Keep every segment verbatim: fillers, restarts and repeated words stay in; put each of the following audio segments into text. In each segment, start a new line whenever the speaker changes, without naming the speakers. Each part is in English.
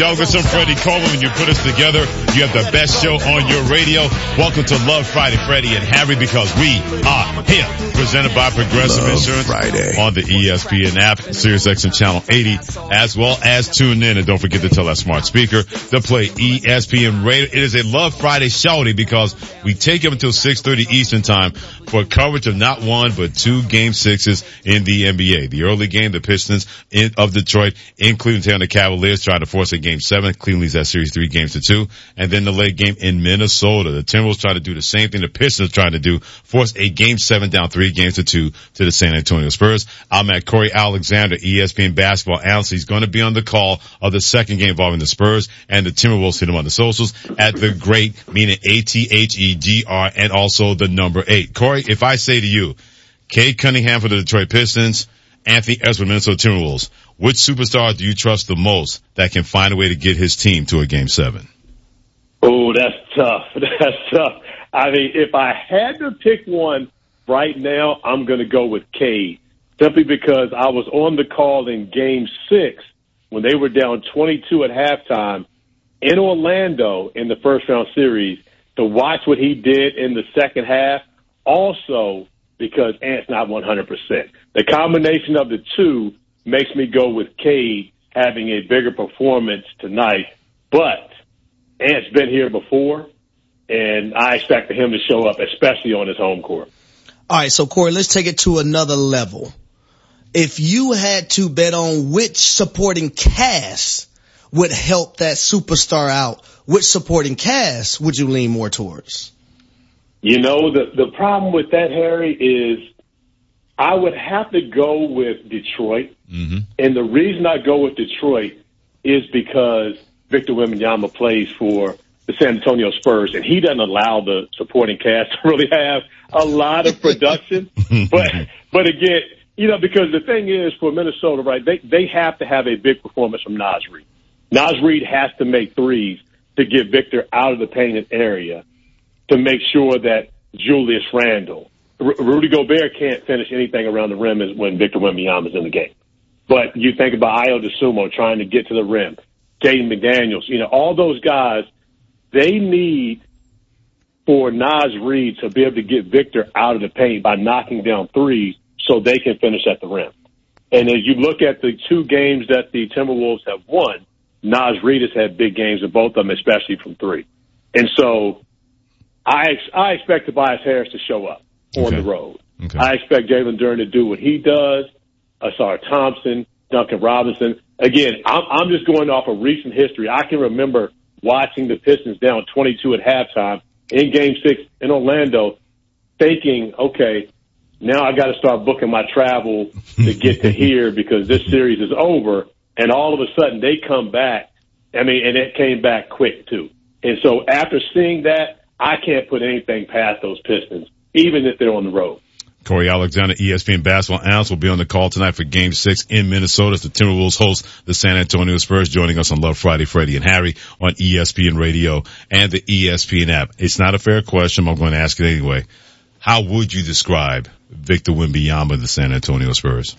Douglas. I'm Freddie Coleman. When you put us together, you have the best show on your radio. Welcome to Love Friday, Freddie and Harry, because we are here. Presented by Progressive
Love
Insurance
Friday.
On the E S P N app, SiriusXM Channel eighty, as well as tune in. And don't forget to tell that smart speaker to play E S P N Radio. It is a Love Friday shouty because we take up until six thirty Eastern time for coverage of not one but two game sixes in the N B A. The early game, the Pistons in, of Detroit in Cleveland, taking the Cavaliers, trying to force a game seven. Cleveland leads that series three games to two. And then the late game in Minnesota. The Timberwolves try to do the same thing the Pistons trying to do, force a game seven down three games to two to the San Antonio Spurs. I'm at Corey Alexander, E S P N basketball analyst. He's going to be on the call of the second game involving the Spurs and the Timberwolves. Hit him on the socials at the great, meaning A T H E G R, and also the number eight. Corey, if I say to you, Cade Cunningham for the Detroit Pistons, Anthony Edwards for Minnesota Timberwolves, which superstar do you trust the most that can find a way to get his team to a game seven?
Oh, that's tough. That's tough. I mean, if I had to pick one right now, I'm going to go with Cade, simply because I was on the call in game six when they were down twenty-two at halftime in Orlando in the first round series to watch what he did in the second half. Also, because Ant's not one hundred percent. The combination of the two makes me go with Cade having a bigger performance tonight. But Ant's been here before, and I expect for him to show up, especially on his home court.
All right, so Corey, let's take it to another level. If you had to bet on which supporting cast would help that superstar out, which supporting cast would you lean more towards?
You know, the, the problem with that, Harry, is I would have to go with Detroit. Mm-hmm. And the reason I go with Detroit is because Victor Wembanyama plays for the San Antonio Spurs, and he doesn't allow the supporting cast to really have a lot of production. but but again, you know, because the thing is for Minnesota, right, they, they have to have a big performance from Naz Reid. Naz Reid has to make threes to get Victor out of the painted area to make sure that Julius Randle, R- Rudy Gobert can't finish anything around the rim as when Victor Wembanyama is in the game. But you think about Ayo Dosunmu trying to get to the rim, Jaden McDaniels, you know, all those guys, they need for Naz Reid to be able to get Victor out of the paint by knocking down threes so they can finish at the rim. And as you look at the two games that the Timberwolves have won, Naz Reid has had big games in both of them, especially from three. And so I ex- I expect Tobias Harris to show up on okay. the road. Okay. I expect Jalen Duren to do what he does. Asar Thompson, Duncan Robinson. Again, I'm, I'm just going off of recent history. I can remember watching the Pistons down twenty-two at halftime in Game Six in Orlando, thinking, okay, now I got to start booking my travel to get to here because this series is over. And all of a sudden they come back. I mean, and it came back quick too. And so after seeing that, I can't put anything past those Pistons, even if they're on the road.
Corey Alexander, E S P N basketball analyst, will be on the call tonight for Game Six in Minnesota as the Timberwolves host the San Antonio Spurs. Joining us on Love Friday, Freddie and Harry on E S P N Radio and the E S P N app. It's not a fair question, but I'm going to ask it anyway. How would you describe Victor Wembanyama of the San Antonio Spurs?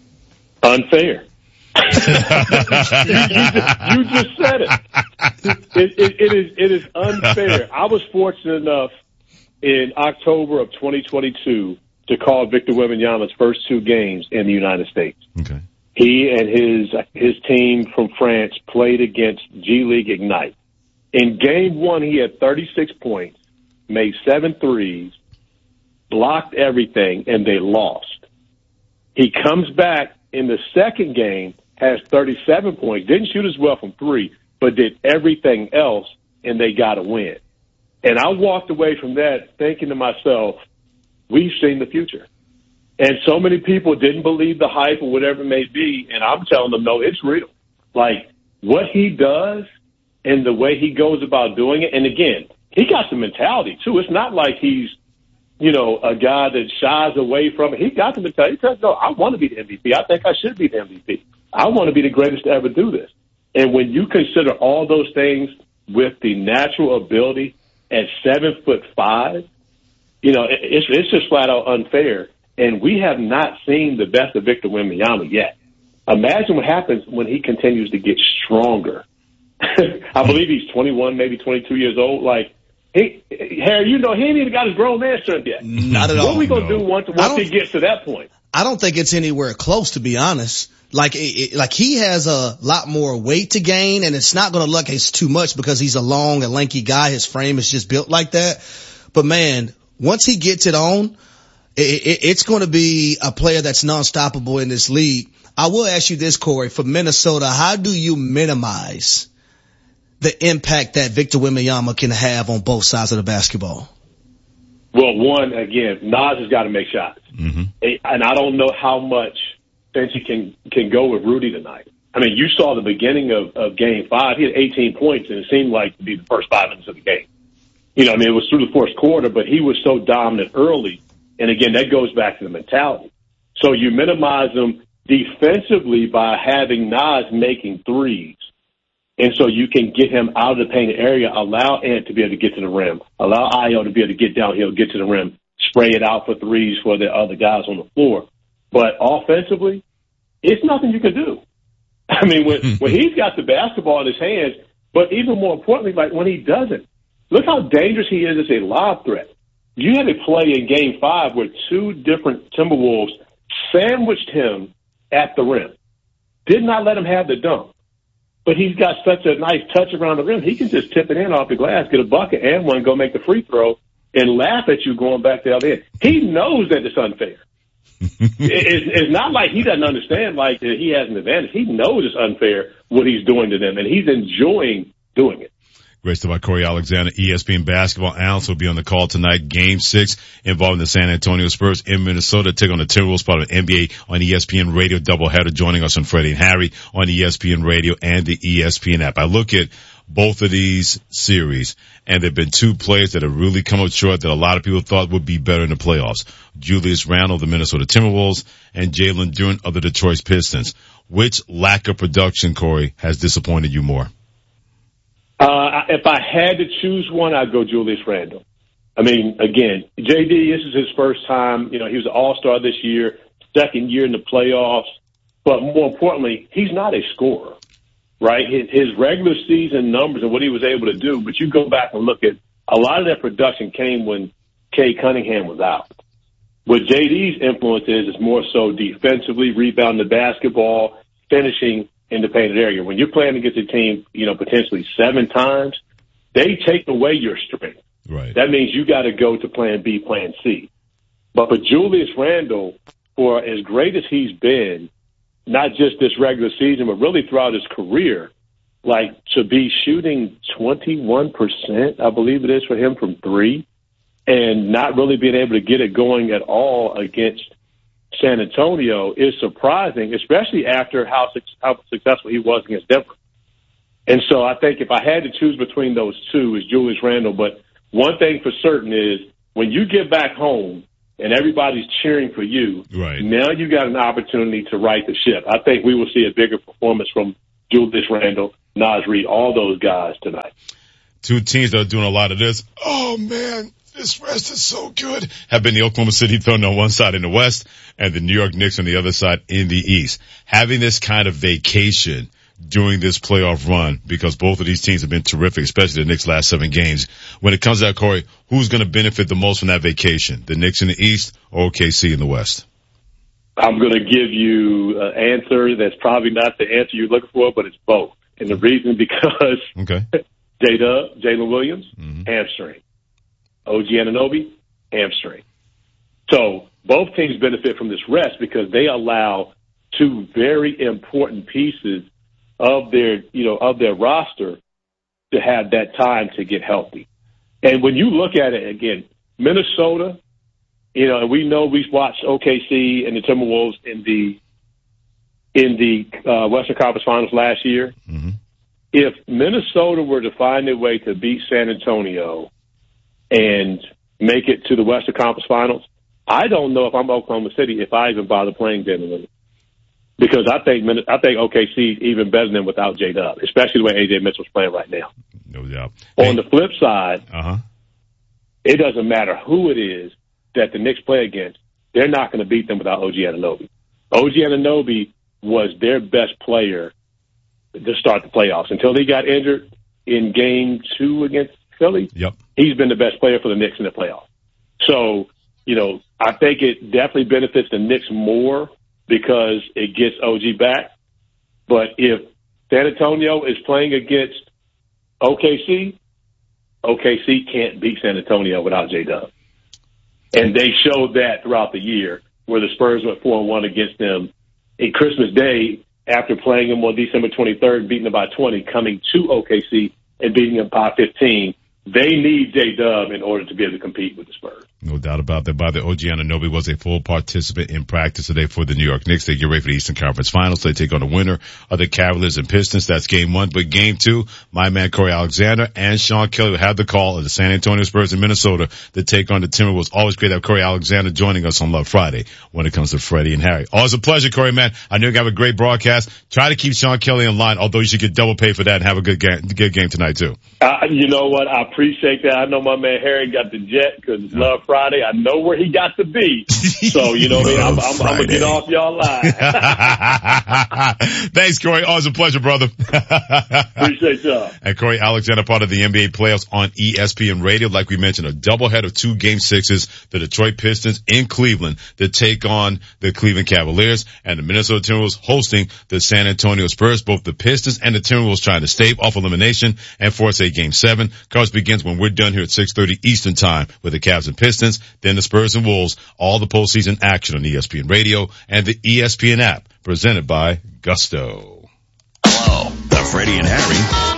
Unfair. you, you, just, you just said it. It, it. it is it is unfair. I was fortunate enough in October of twenty twenty-two to call Victor Wembanyama's first two games in the United States.
Okay.
He and his his team from France played against G League Ignite. In game one, he had thirty-six points, made seven threes, blocked everything, and they lost. He comes back in the second game, has thirty-seven points, didn't shoot as well from three, but did everything else, and they got a win. And I walked away from that thinking to myself, we've seen the future. And so many people didn't believe the hype or whatever it may be, and I'm telling them, no, it's real. Like, what he does and the way he goes about doing it, and again, he got the mentality, too. It's not like he's, you know, a guy that shies away from it. He got the mentality. He says, no, I want to be the M V P. I think I should be the M V P. I want to be the greatest to ever do this. And when you consider all those things with the natural ability at seven foot five, you know, it's, it's just flat out unfair. And we have not seen the best of Victor Wembanyama yet. Imagine what happens when he continues to get stronger I believe he's twenty-one, maybe twenty-two years old. Like, he, Harry, you know, he ain't even got his grown man strength yet.
Not at all.
What are we going to
no.
do once, once he gets to that point?
I don't think it's anywhere close, to be honest. Like, it, it, like he has a lot more weight to gain, and it's not going to look like it's too much because he's a long and lanky guy. His frame is just built like that. But man, once he gets it on, it, it, it's going to be a player that's non-stoppable in this league. I will ask you this, Corey, for Minnesota, how do you minimize the impact that Victor Wembanyama can have on both sides of the basketball?
Well, one, again, Naz has got to make shots.
Mm-hmm.
And I don't know how much Benji can, can go with Rudy tonight. I mean, you saw the beginning of, of game five. He had eighteen points, and it seemed like to be the first five minutes of the game. You know, I mean, it was through the fourth quarter, but he was so dominant early. And again, that goes back to the mentality. So you minimize them defensively by having Naz making threes. And so you can get him out of the painted area, allow Ant to be able to get to the rim, allow Ayo to be able to get downhill, get to the rim, spray it out for threes for the other guys on the floor. But offensively, it's nothing you can do. I mean, when, when he's got the basketball in his hands, but even more importantly, like when he doesn't, look how dangerous he is as a lob threat. You had a play in game five where two different Timberwolves sandwiched him at the rim, did not let him have the dunk. But he's got such a nice touch around the rim, he can just tip it in off the glass, get a bucket, and one go make the free throw and laugh at you going back to the other end. He knows that it's unfair. it's, it's not like he doesn't understand like that he has an advantage. He knows it's unfair what he's doing to them, and he's enjoying doing it.
Great stuff by Corey Alexander, E S P N basketball analyst, will be on the call tonight. Game six involving the San Antonio Spurs in Minnesota, take on the Timberwolves, part of N B A on E S P N Radio doubleheader. Joining us on Freddie and Harry on E S P N Radio and the E S P N app. I look at both of these series, and there have been two players that have really come up short that a lot of people thought would be better in the playoffs. Julius Randle, the Minnesota Timberwolves, and Jalen Duren of the Detroit Pistons. Which lack of production, Corey, has disappointed you more?
Uh, if I had to choose one, I'd go Julius Randle. I mean, again, J D, this is his first time. You know, he was an all-star this year, second year in the playoffs. But more importantly, he's not a scorer, right? His, his regular season numbers and what he was able to do, but you go back and look at a lot of that production came when Cade Cunningham was out. What J D's influence is, is more so defensively, rebounding the basketball, finishing in the painted area. When you're playing against a team, you know, potentially seven times, they take away your strength.
Right.
That means you got to go to plan B, plan C. But for Julius Randle, for as great as he's been, not just this regular season, but really throughout his career, like to be shooting twenty-one percent, I believe it is for him from three, and not really being able to get it going at all against San Antonio is surprising, especially after how, how successful he was against Denver. And so I think if I had to choose between those two, is Julius Randle. But one thing for certain is when you get back home and everybody's cheering for you,
right,
now you got an opportunity to right the ship. I think we will see a bigger performance from Julius Randle, Naz Reid, all those guys tonight.
Two teams that are doing a lot of this. Oh, man. This rest is so good. Have been the Oklahoma City Thunder on one side in the West and the New York Knicks on the other side in the East. Having this kind of vacation during this playoff run, because both of these teams have been terrific, especially the Knicks' last seven games. When it comes to that, Corey, who's going to benefit the most from that vacation? The Knicks in the East or O K C in the West?
I'm going to give you an answer that's probably not the answer you're looking for, but it's both. And the reason because
okay.
J-Dub, Jalen Williams,
mm-hmm.
hamstring. O G Anunoby, hamstring. So both teams benefit from this rest because they allow two very important pieces of their, you know, of their roster to have that time to get healthy. And when you look at it again, Minnesota, you know, and we know we've watched O K C and the Timberwolves in the in the uh, Western Conference Finals last year.
Mm-hmm.
If Minnesota were to find a way to beat San Antonio and make it to the Western Conference Finals, I don't know if I'm Oklahoma City if I even bother playing Denver with it. Because I think I think O K C is even better than without J-Dub, especially the way A J Mitchell's playing right now.
No doubt.
On
hey.
the flip side,
uh-huh.
it doesn't matter who it is that the Knicks play against. They're not going to beat them without O G Anunoby. O G Anunoby was their best player to start the playoffs. Until he got injured in game two against Philly,
yep.
he's been the best player for the Knicks in the playoffs. So, you know, I think it definitely benefits the Knicks more because it gets O G back. But if San Antonio is playing against O K C, O K C can't beat San Antonio without J-Dub. And they showed that throughout the year where the Spurs went four and one against them in Christmas Day after playing them on December twenty-third, beating them by twenty, coming to O K C and beating them by fifteen. They need J-Dub in order to be able to compete with the Spurs.
No doubt about that. By the O G Anunoby was a full participant in practice today for the New York Knicks. They get ready for the Eastern Conference Finals. They take on the winner of the Cavaliers and Pistons. That's game one. But game two, my man Corey Alexander and Sean Kelly will have the call of the San Antonio Spurs in Minnesota to take on the Timberwolves. Always great to have Corey Alexander joining us on Love Friday when it comes to Freddie and Harry. Always a pleasure, Corey, man. I know you have a great broadcast. Try to keep Sean Kelly in line, although you should get double pay for that and have a good game, good game tonight too.
Uh, you know what? I appreciate that. I know my man Harry got the jet because it's Love Friday. I know where he got to be. So, you know what I mean? I'm, I'm, I'm going to get off y'all live.
Thanks, Corey. Always a pleasure, brother.
Appreciate y'all.
And Corey Alexander, part of the N B A playoffs on E S P N Radio. Like we mentioned, a doubleheader of two game sixes. The Detroit Pistons in Cleveland to take on the Cleveland Cavaliers, and the Minnesota Timberwolves hosting the San Antonio Spurs. Both the Pistons and the Timberwolves trying to stave off elimination and force a game seven. Coverage begins when we're done here at six thirty Eastern Time with the Cavs and Pistons, then the Spurs and Wolves, all the postseason action on E S P N Radio and the E S P N app, presented by Gusto.
Hello, the Freddie and Harry.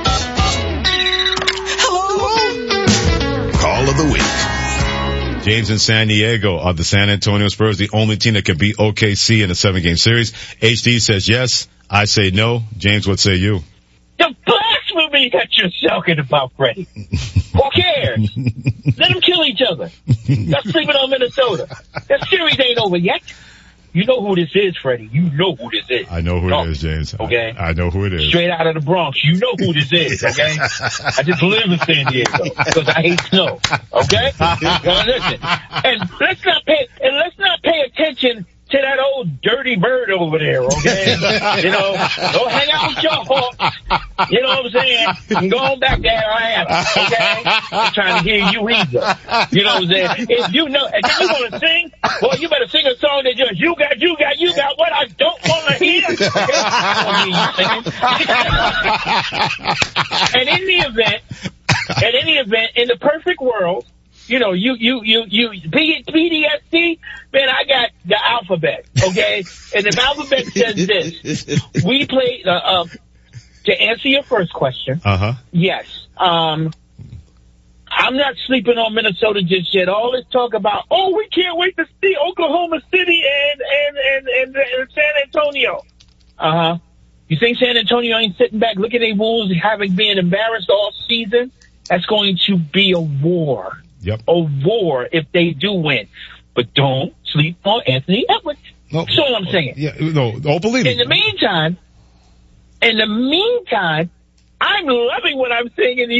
Hello. Call of the week.
James in San Diego are the San Antonio Spurs, the only team that can beat O K C in a seven-game series. H D says yes. I say no. James, what say you?
The blasphemy that you're talking about, Freddie. Who cares? Let them kill each other. They're sleeping on Minnesota. That series ain't over yet. You know who this is, Freddie. You know who this is.
I know who
oh,
it is, James.
Okay.
I, I know who it is.
Straight out of the Bronx. You know who this is, okay? I just live in San Diego because I hate snow, okay? Now listen, and let's not pay, and let's not pay attention to that old dirty bird over there, okay? You know, go hang out with your hawks. You know what I'm saying? And go on back there, I am, okay? I'm trying to hear you either. You know what I'm saying? If you know, if you want to sing, well, you better sing a song that just, you got, you got, you got what I don't want to hear. Okay? I don't hear you singing. And in the event, in any event, in the perfect world, you know, you, you, you, you, P D S C, man, I got the alphabet, okay? And the alphabet says this. We play, uh, uh, to answer your first question,
uh-huh.
Yes. Um, I'm not sleeping on Minnesota just yet. All this talk about, oh, we can't wait to see Oklahoma City and, and, and, and, and San Antonio. Uh-huh. You think San Antonio ain't sitting back looking at their wounds, having been embarrassed all season? That's going to be a war.
Yep.
A war if they do win. But don't sleep on Anthony Edwards.
No,
That's all I'm saying.
Yeah, no, don't believe
In
me.
the meantime, in the meantime, I'm loving what I'm seeing in these